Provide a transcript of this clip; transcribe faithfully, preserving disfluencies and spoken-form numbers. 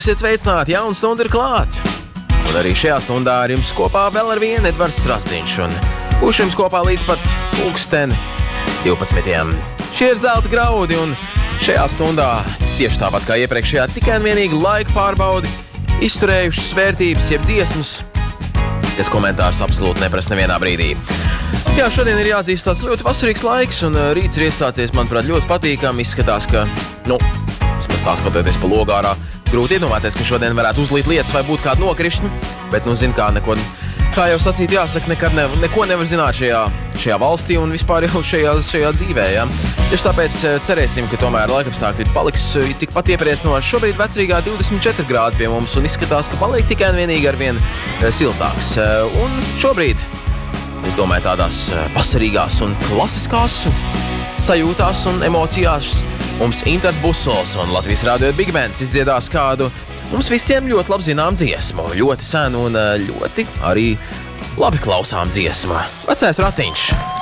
Esiet sveicināti, jauna stunda ir klāt. Un arī šajā stundā ar jums kopā vēl ar vienu Edvards Strasdiņš. Un būšu jums kopā līdz pat pulksten divpadsmitiem. Šie ir zelta graudi un šajā stundā, tieši tāpat kā iepriekšējā, tikai un vienīgi laika pārbaudi, izturējušas vērtības, jeb dziesmas, kas komentārus absolūti neprasa nevienā brīdī. Jā, šodien ir jāatzīst tāds ļoti vasarīgs laiks, un rīts ir iesācies, manuprāt, ļoti patīkami. Izskatās, ka, nu, vismaz tā skatoties pa logārā, grūti iedomāties, ka šodien varētu uzlīt lietas vai būt kāda nokrišņa, bet, nu, zin kā, neko, kā jau sacīt, jāsaka, nekad ne, neko nevar zināt šajā, šajā valstī un vispār jau šajā, šajā dzīvē, ja. Tieši tāpēc cerēsim, ka tomēr laikapstākļi paliks tikpat iepriecinoši. Šobrīd vecrīgā divdesmit četri grādi pie mums un izskatās, ka paliek tikai un vienīgi ar vien siltāks. Un šobrīd, es domāju, tādās vasarīgās un klasiskās sajūtās un emocijās mums Intars Busols un Latvijas Rādio Big Bands izdziedās kādu mums visiem ļoti labi zinām dziesmu. Ļoti senu un ļoti arī labi klausām dziesmu. Vecais ratiņš.